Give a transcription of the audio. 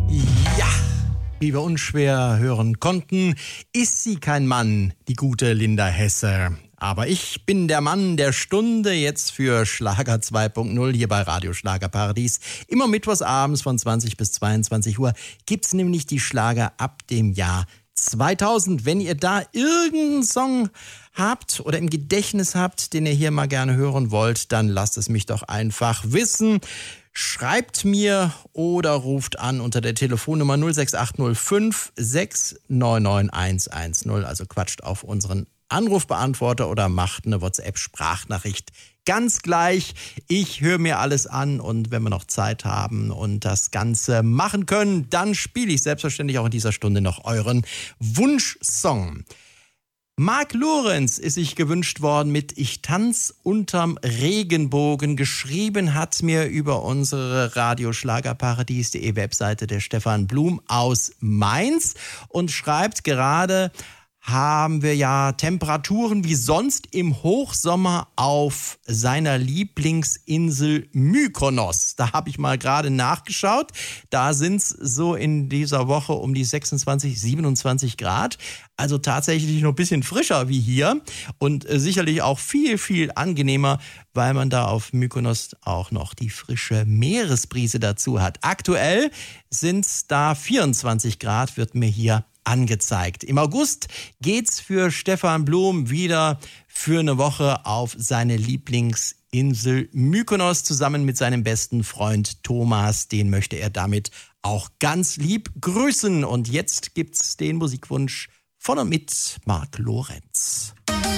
Ja, wie wir unschwer hören konnten, ist sie kein Mann, die gute Linda Hesse. Aber ich bin der Mann der Stunde jetzt für Schlager 2.0 hier bei Radio Schlagerparadies. Immer mittwochs abends von 20 bis 22 Uhr gibt's nämlich die Schlager ab dem Jahr 2000. Wenn ihr da irgendeinen Song habt oder im Gedächtnis habt, den ihr hier mal gerne hören wollt, dann lasst es mich doch einfach wissen. Schreibt mir oder ruft an unter der Telefonnummer 06805 699 110. Also quatscht auf unseren Anrufbeantworter oder macht eine WhatsApp-Sprachnachricht. Ganz gleich, ich höre mir alles an und wenn wir noch Zeit haben und das Ganze machen können, dann spiele ich selbstverständlich auch in dieser Stunde noch euren Wunschsong. Mark Lorenz ist sich gewünscht worden mit Ich tanz unterm Regenbogen. Geschrieben hat mir über unsere Radioschlagerparadies.de Webseite der Stefan Blum aus Mainz und schreibt gerade: haben wir ja Temperaturen wie sonst im Hochsommer auf seiner Lieblingsinsel Mykonos. Da habe ich mal gerade nachgeschaut. Da sind es so in dieser Woche um die 26, 27 Grad. Also tatsächlich noch ein bisschen frischer wie hier und sicherlich auch viel, viel angenehmer, weil man da auf Mykonos auch noch die frische Meeresbrise dazu hat. Aktuell sind es da 24 Grad, wird mir hier angezeigt. Im August geht's für Stefan Blum wieder für eine Woche auf seine Lieblingsinsel Mykonos zusammen mit seinem besten Freund Thomas. Den möchte er damit auch ganz lieb grüßen. Und jetzt gibt's den Musikwunsch von und mit Mark Lorenz.